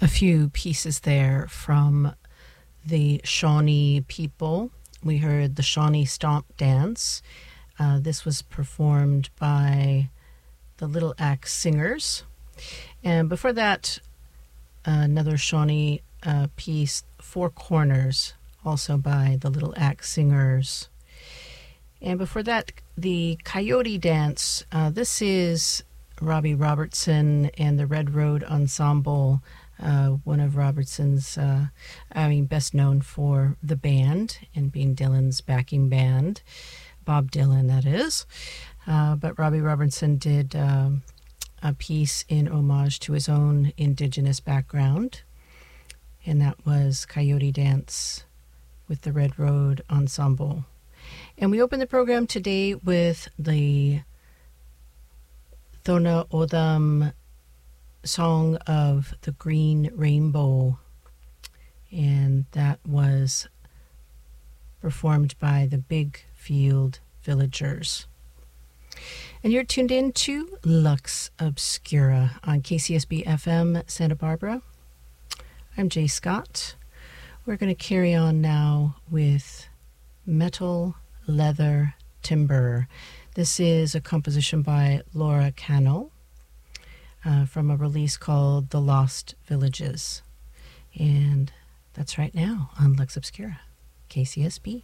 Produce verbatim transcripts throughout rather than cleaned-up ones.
a few pieces there from the Shawnee people. We heard the Shawnee Stomp Dance. Uh, this was performed by the Little Axe Singers. And before that, uh, another Shawnee uh, piece, Four Corners, also by the Little Axe Singers. And before that, the Coyote Dance. Uh, this is Robbie Robertson and the Red Road Ensemble, uh, one of Robertson's, uh, I mean, best known for the band and being Dylan's backing band. Bob Dylan, that is. Uh, but Robbie Robertson did um, a piece in homage to his own indigenous background, and that was Coyote Dance with the Red Road Ensemble. And we opened the program today with the Thona Odam song of the Green Rainbow, and that was performed by the Big Field Villagers. And you're tuned in to Lux Obscura on K C S B F M Santa Barbara. I'm Jay Scott. We're going to carry on now with Metal, Leather, Timber. This is a composition by Laura Cano uh, from a release called The Lost Villages. And that's right now on Lux Obscura, K C S B.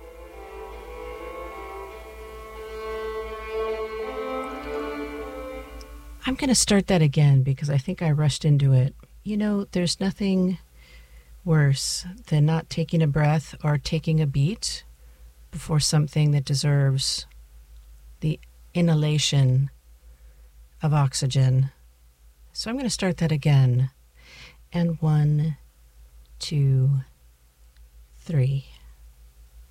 I'm going to start that again because I think I rushed into it. You know, there's nothing worse than not taking a breath or taking a beat before something that deserves the inhalation of oxygen. So I'm going to start that again. And one, two, three.